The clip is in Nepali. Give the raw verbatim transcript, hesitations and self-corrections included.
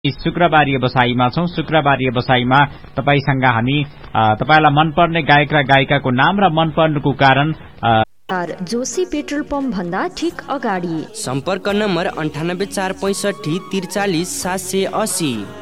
शुक्रबारी व्यवसायीमा छौं। शुक्रबारी व्यवसायीमा तपाईसँग हामी तपाईलाई मनपर्ने गायक र गायिकाको नाम र मनपर्नुको कारण जोशी पेट्रोल पम्प भन्दा ठिक अगाडि सम्पर्क नम्बर अन्ठानब्बे चार पैसठी त्रिचालिस सात सय अस्सी।